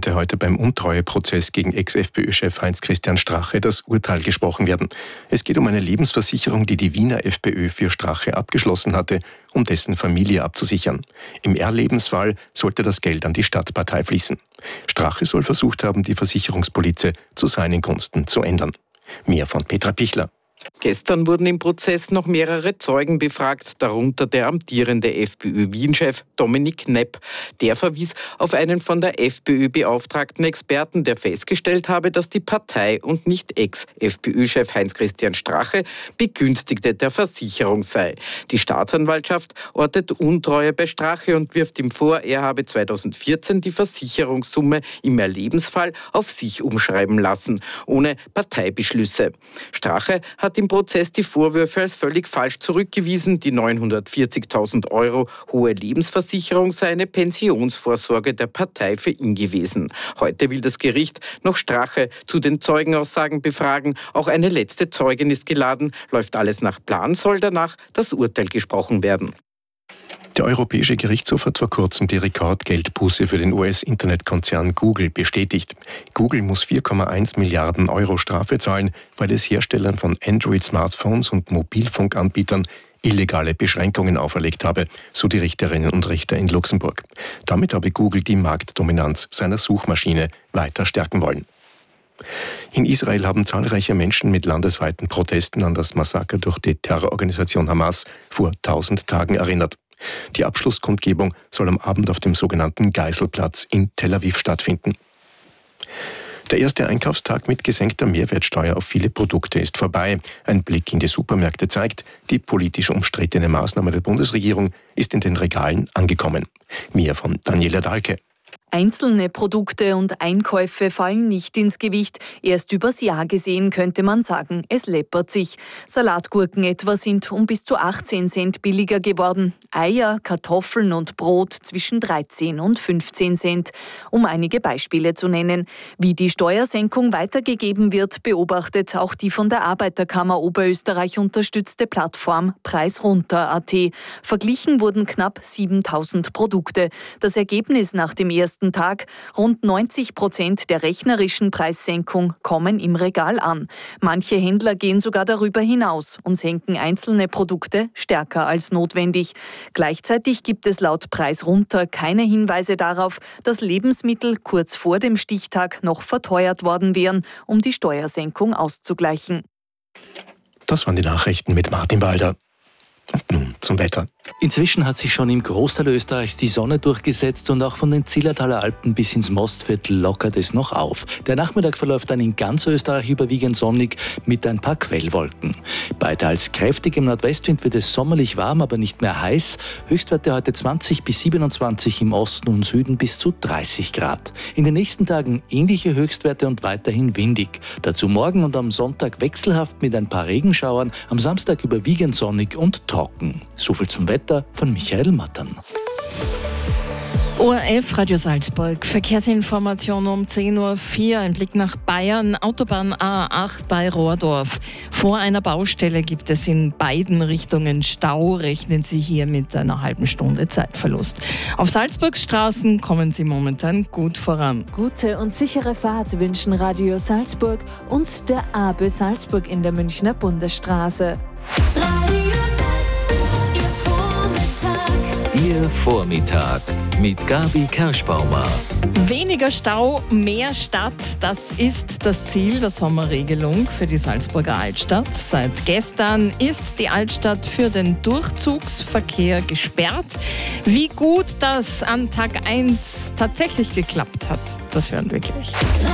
sollte heute beim Untreueprozess gegen Ex-FPÖ-Chef Heinz-Christian Strache das Urteil gesprochen werden. Es geht um eine Lebensversicherung, die die Wiener FPÖ für Strache abgeschlossen hatte, um dessen Familie abzusichern. Im R-Lebensfall sollte das Geld an die Stadtpartei fließen. Strache soll versucht haben, die Versicherungspolize zu seinen Gunsten zu ändern. Mehr von Petra Pichler. Gestern wurden im Prozess noch mehrere Zeugen befragt, darunter der amtierende FPÖ-Wien-Chef Dominik Knepp. Der verwies auf einen von der FPÖ beauftragten Experten, der festgestellt habe, dass die Partei und nicht Ex-FPÖ-Chef Heinz-Christian Strache Begünstigte der Versicherung sei. Die Staatsanwaltschaft ortet Untreue bei Strache und wirft ihm vor, er habe 2014 die Versicherungssumme im Erlebensfall auf sich umschreiben lassen, ohne Parteibeschlüsse. Strache hat im Prozess die Vorwürfe als völlig falsch zurückgewiesen. Die 940.000 € hohe Lebensversicherung sei eine Pensionsvorsorge der Partei für ihn gewesen. Heute will das Gericht noch Strache zu den Zeugenaussagen befragen. Auch eine letzte Zeugin ist geladen. Läuft alles nach Plan, soll danach das Urteil gesprochen werden. Der Europäische Gerichtshof hat vor kurzem die Rekordgeldbuße für den US-Internetkonzern Google bestätigt. Google muss 4,1 Milliarden € Strafe zahlen, weil es Herstellern von Android-Smartphones und Mobilfunkanbietern illegale Beschränkungen auferlegt habe, so die Richterinnen und Richter in Luxemburg. Damit habe Google die Marktdominanz seiner Suchmaschine weiter stärken wollen. In Israel haben zahlreiche Menschen mit landesweiten Protesten an das Massaker durch die Terrororganisation Hamas vor 1000 Tagen erinnert. Die Abschlusskundgebung soll am Abend auf dem sogenannten Geiselplatz in Tel Aviv stattfinden. Der erste Einkaufstag mit gesenkter Mehrwertsteuer auf viele Produkte ist vorbei. Ein Blick in die Supermärkte zeigt, die politisch umstrittene Maßnahme der Bundesregierung ist in den Regalen angekommen. Mehr von Daniela Dahlke. Einzelne Produkte und Einkäufe fallen nicht ins Gewicht. Erst übers Jahr gesehen könnte man sagen, es läppert sich. Salatgurken etwa sind um bis zu 18 Cent billiger geworden. Eier, Kartoffeln und Brot zwischen 13 und 15 Cent. Um einige Beispiele zu nennen. Wie die Steuersenkung weitergegeben wird, beobachtet auch die von der Arbeiterkammer Oberösterreich unterstützte Plattform preisrunter.at. Verglichen wurden knapp 7.000 Produkte. Das Ergebnis nach dem ersten Tag: rund 90% der rechnerischen Preissenkung kommen im Regal an. Manche Händler gehen sogar darüber hinaus und senken einzelne Produkte stärker als notwendig. Gleichzeitig gibt es laut Preis runter keine Hinweise darauf, dass Lebensmittel kurz vor dem Stichtag noch verteuert worden wären, um die Steuersenkung auszugleichen. Das waren die Nachrichten mit Martin Balder. Und nun zum Wetter. Inzwischen hat sich schon im Großteil Österreichs die Sonne durchgesetzt und auch von den Zillertaler Alpen bis ins Mostviertel lockert es noch auf. Der Nachmittag verläuft dann in ganz Österreich überwiegend sonnig mit ein paar Quellwolken. Bei teils kräftigem Nordwestwind wird es sommerlich warm, aber nicht mehr heiß. Höchstwerte heute 20 bis 27 im Osten und Süden bis zu 30 Grad. In den nächsten Tagen ähnliche Höchstwerte und weiterhin windig. Dazu morgen und am Sonntag wechselhaft mit ein paar Regenschauern, am Samstag überwiegend sonnig und trocken. Soviel zum Wetter von Michael Mattern. ORF Radio Salzburg, Verkehrsinformation um 10.04 Uhr, ein Blick nach Bayern, Autobahn A8 bei Rohrdorf. Vor einer Baustelle gibt es in beiden Richtungen Stau, rechnen Sie hier mit einer halben Stunde Zeitverlust. Auf Salzburgs Straßen kommen Sie momentan gut voran. Gute und sichere Fahrt wünschen Radio Salzburg und der ABE Salzburg in der Münchner Bundesstraße. Ihr Vormittag mit Gabi Kerschbaumer. Weniger Stau, mehr Stadt, das ist das Ziel der Sommerregelung für die Salzburger Altstadt. Seit gestern ist die Altstadt für den Durchzugsverkehr gesperrt. Wie gut das an Tag 1 tatsächlich geklappt hat, das hören wir gleich.